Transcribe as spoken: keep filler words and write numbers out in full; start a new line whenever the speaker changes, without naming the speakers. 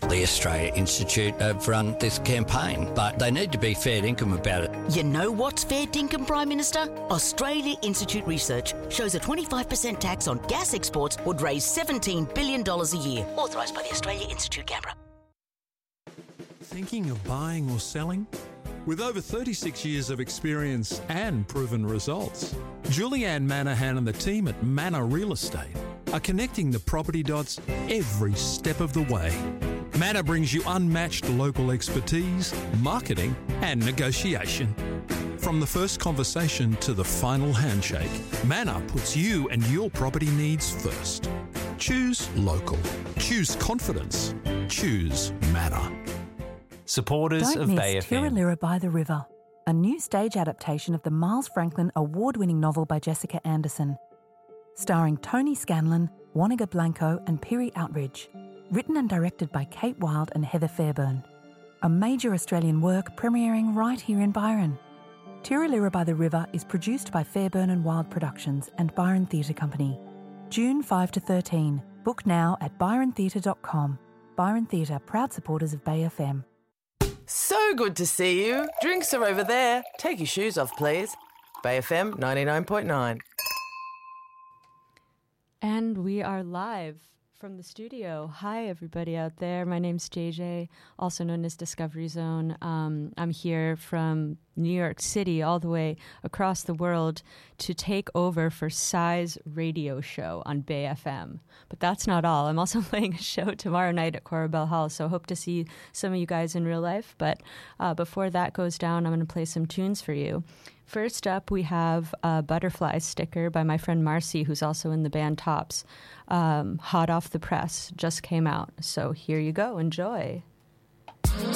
The Australia Institute have run this campaign, but they need to be fair dinkum about it.
You know what's fair dinkum, Prime Minister? Australia Institute research shows a twenty-five percent tax on gas exports would raise seventeen billion dollars a year. Authorised by the Australia Institute, Canberra.
Thinking of buying or selling? With over thirty-six years of experience and proven results, Julianne Manahan and the team at Manor Real Estate are connecting the property dots every step of the way. Manor brings you unmatched local expertise, marketing and negotiation. From the first conversation to the final handshake, Manor puts you and your property needs first. Choose local. Choose confidence. Choose Manor.
Supporters
Don't
of
miss
Bay F M.
Tiralira by the River, a new stage adaptation of the Miles Franklin award-winning novel by Jessica Anderson. Starring Tony Scanlon, Wanaka Blanco and Piri Outridge. Written and directed by Kate Wilde and Heather Fairburn. A major Australian work premiering right here in Byron. Tiralira by the River is produced by Fairburn and Wilde Productions and Byron Theatre Company. June fifth to thirteen. Book now at byron theatre dot com. Byron Theatre, proud supporters of Bay F M.
So good to see you. Drinks are over there. Take your shoes off, please. Bay F M ninety-nine point nine.
And we are live from the studio. Hi, everybody out there. My name's J J, also known as Discovery Zone. Um, I'm here from New York City all the way across the world to take over for Sai's radio show on Bay F M. But that's not all. I'm also playing a show tomorrow night at Corabell Hall, so hope to see some of you guys in real life. But uh, before that goes down, I'm going to play some tunes for you. First up, we have a Butterfly sticker by my friend Marcy, who's also in the band Tops. Um, hot off the press, just came out. So here you go. Enjoy.